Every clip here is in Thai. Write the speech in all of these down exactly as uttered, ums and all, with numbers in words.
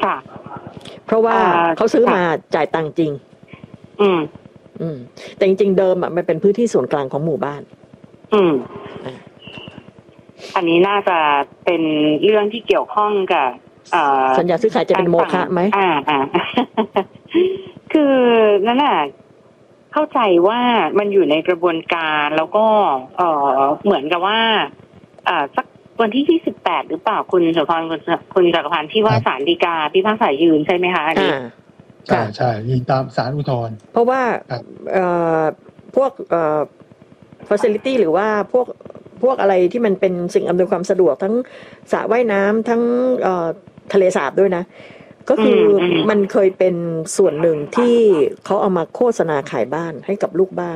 ค่ะเพราะว่าเขาซื้อมาจ่ายตังค์จริงอืมอืมแต่จริงๆเดิมอ่ะมันเป็นพื้นที่ส่วนกลางของหมู่บ้านอืมอันนี้น่าจะเป็นเรื่องที่เกี่ยวข้องกับสัญญาซื้อขายจะเป็นโมฆะไหมอ่าอ่าคือนั่นแหละเข้าใจว่ามันอยู่ในกระบวนการแล้วก็เออเหมือนกับว่าอ่าสักวันที่ยี่สิบแปดหรือเปล่าคุณสุพรคุณคุณจักรพันธ์ที่ว่าศาลฎีกาพิพากษายืนใช่ไหมคะอันนี้ใช่ใช่ยิงตามศาลอุทธรณ์เพราะว่าเอ่อพวกเอ่อ facility หรือว่าพวกพวกอะไรที่มันเป็นสิ่งอำนวยความสะดวกทั้งสระว่ายน้ำทั้งเอ่อทะเลสาบด้วยนะก็คือมันเคยเป็นส่วนหนึ่งที่เขาเอามาโฆษณาขายบ้านให้กับลูกบ้าน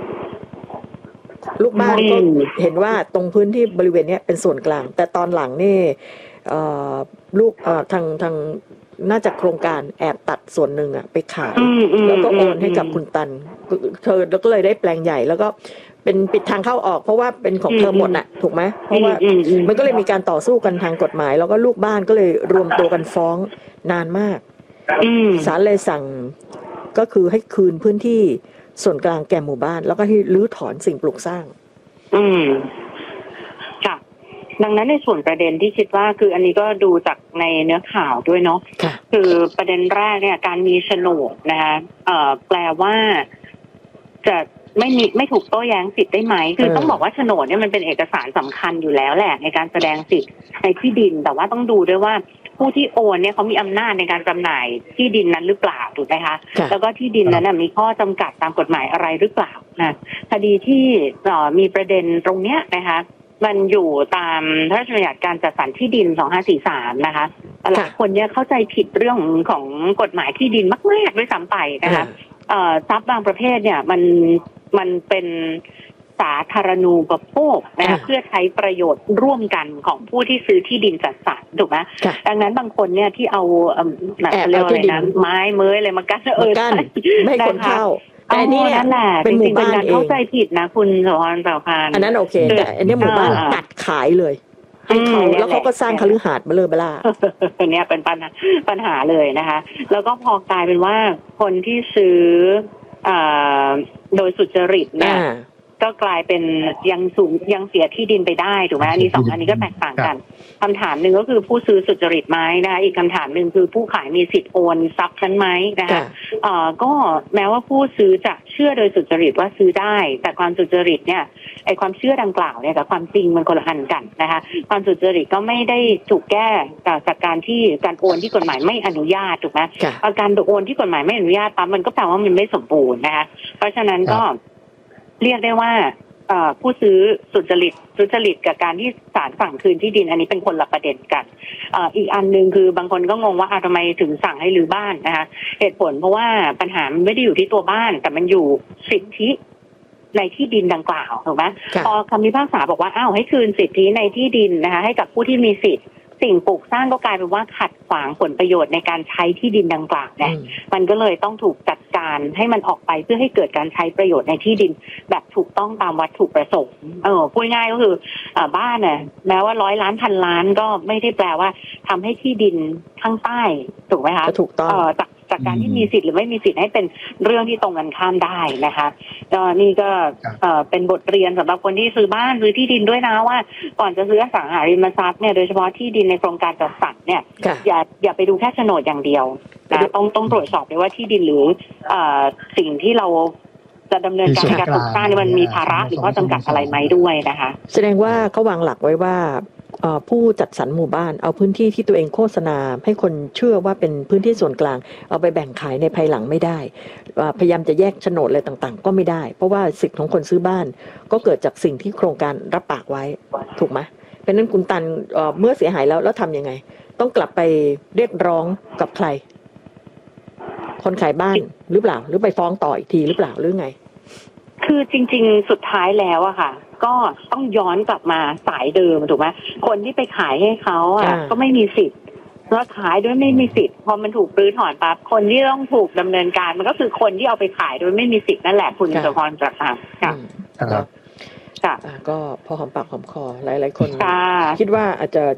ลูกบ้านก็เห็นว่าตรงพื้นที่บริเวณนี้เป็นส่วนกลางแต่ตอนหลังนี่ลูกทางทางน่าจะโครงการแอบตัดส่วนหนึ่งอะไปขายแล้วก็โอนให้กับคุณตันเธอแล้วก็เลยได้แปลงใหญ่แล้วก็เป็นปิดทางเข้าออกเพราะว่าเป็นของเธอหมดน่ะถูกไหมเพราะว่ามันก็เลยมีการต่อสู้กันทางกฎหมายแล้วก็ลูกบ้านก็เลยรวมตัวกันฟ้องนานมากศาลเลยสั่งก็คือให้คืนพื้นที่ส่วนกลางแก่หมู่บ้านแล้วก็ให้รื้อถอนสิ่งปลูกสร้างอืมค่ะดังนั้นในส่วนประเด็นที่คิดว่าคืออันนี้ก็ดูจากในเนื้อข่าวด้วยเนาะคือประเด็นแรกเนี่ยการมีโฉนดนะคะเอ่อแปลว่าจะไม่มีไม่ถูกโต้แย้งสิทธิ์ได้ไหมคือต้องบอกว่าโฉนดเนี่ยมันเป็นเอกสารสำคัญอยู่แล้วแหละในการแสดงสิทธิ์ในที่ดินแต่ว่าต้องดูด้วยว่าผู้ที่โอนเนี่ยเขามีอำนาจในการจำหน่ายที่ดินนั้นหรือเปล่าถูกไหมคะแล้วก็ที่ดินนั้นมีข้อจำกัดตามกฎหมายอะไรหรือเปล่านะคดีที่มีประเด็นตรงเนี้ยนะคะมันอยู่ตามพระราชบัญญัติการจัดสรรที่ดินสองห้าสี่สามนะคะหลายคนเนี่ยเข้าใจผิดเรื่องของกฎหมายที่ดินมากๆด้วยซ้ำไปนะคะทรัพย์บางประเภทเนี่ยมันมันเป็นสาธารณูปโภคนะคะเพื่อใช้ประโยชน์ร่วมกันของผู้ที่ซื้อที่ดินจัดสรรถูกไหมดังนั้นบางคนเนี่ยที่เอาแบบเรียกว่าอะไรนะไม้เม้ยอะไรมากั้นเออไม่คนเข้าแต่นี่นั่นแหละเป็นหมู่บ้านเองเข้าใจผิดนะคุณสวรรณเป่าพานอันนั้นโอเคแต่อันนี้หมู่บ้านตัดขายเลยให้เขาแล้วเขาก็สร้างคฤหาสน์มาเลยเบล่าอันนี้เป็นปัญหาปัญหาเลยนะคะแล้วก็พอกลายเป็นว่าคนที่ซื้อโดยสุจริตเนี่ยก็กลายเป็นยังสูญยังเสียที่ดินไปได้ถูกไหมอันนี้สองอันนี้ก็แตกต่างกันคำถามหนึ่งก็คือผู้ซื้อสุจริตไหมนะคะอีกคำถามหนึ่งคือผู้ขายมีสิทธิ์โอนทรัพย์นั้นไหมนะคะเอ่อก็แม้ว่าผู้ซื้อจะเชื่อโดยสุจริตว่าซื้อได้แต่ความสุจริตเนี่ยไอความเชื่อดังกล่าวเนี่ยกับความจริงมันคนละอันกันนะคะความสุจริตก็ไม่ได้ถูกแก้จากการที่การโอนที่กฎหมายไม่อนุญาตถูกไหมการโอนที่กฎหมายไม่อนุญาตปั๊บมันก็แปลว่ามันไม่สมบูรณ์นะคะเพราะฉะนั้นก็เรียกได้ว่าผู้ซื้อสุจริตสุจริตกับการที่ศาลสั่งคืนที่ดินอันนี้เป็นคนละประเด็นกันอีกอันนึงคือบางคนก็งงว่าทำไมถึงสั่งให้รื้อบ้านนะคะเหตุผลเพราะว่าปัญหามันไม่ได้อยู่ที่ตัวบ้านแต่มันอยู่สิทธิในที่ดินดังกล่าวถูกไหมพอคำพิพากษาบอกว่าอ้าวให้คืนสิทธิในที่ดินนะคะให้กับผู้ที่มีสิทธิ์สิ่งปลูกสร้างก็กลายเป็นว่าขัดขวางผลประโยชน์ในการใช้ที่ดินดังกล่าวเนี่ยมันก็เลยต้องถูกจัดการให้มันออกไปเพื่อให้เกิดการใช้ประโยชน์ในที่ดินแบบถูกต้องตามวัตถุประสงค์เออพูดง่ายก็คือบ้านน่ะแม้ว่าร้อยล้านพันล้านก็ไม่ได้แปลว่าทำให้ที่ดินข้างใต้ถูกไหมคะถูกต้องจากจากการที่มีสิทธิ์หรือไม่มีสิทธิ์ให้เป็นเรื่องที่ตรงกันข้ามได้นะคะก็นี่ก็เป็นบทเรียนสำหรับคนที่ซื้อบ้านซื้อที่ดินด้วยนะว่าก่อนจะซื้ออสังหาริมทรัพย์เนี่ยโดยเฉพาะที่ดินในโครงการจัดสรรเนี่ยอย่าอย่าไปดูแค่โฉนดอย่างเดียวนะต้องต้องตรวจสอบด้วยว่าที่ดินหรือสิ่งที่เราจะดำเนินการในการปลูกสร้างมันมีภาระหรือว่าจำกัดอะไรไหมด้วยนะคะแสดงว่าเขาวางหลักไว้ว่าผู้จัดสรรหมู่บ้านเอาพื้นที่ที่ตัวเองโฆษณาให้คนเชื่อว่าเป็นพื้นที่ส่วนกลางเอาไปแบ่งขายในภายหลังไม่ได้พยายามจะแยกโฉนดอะไรต่างๆก็ไม่ได้เพราะว่าสิทธิ์ของคนซื้อบ้านก็เกิดจากสิ่งที่โครงการรับปากไว้ถูกไหมเพราะนั้นคุณตันเมื่อเสียหายแล้วแล้วทำยังไงต้องกลับไปเรียกร้องกับใครคนขายบ้านหรือเปล่าหรือไปฟ้องต่ออีกทีหรือเปล่าหรือไงคือจริงๆสุดท้ายแล้วอะค่ะก็ต้องย้อนกลับมาสายเดิมถูกไหมคนที่ไปขายให้เขาอะก็ไม่มีสิทธิ์แล้วขายด้วยไม่มีสิทธิ์พอมันถูกรื้อถอนปั๊บคนที่ต้องถูกดำเนินการมันก็คือคนที่เอาไปขายโดยไม่มีสิทธิ์นั่นแหละคุณสุพรจักรพันธ์ค่ะก็พอหอมปากหอมคอหลายๆคนคิดว่าอาจจะ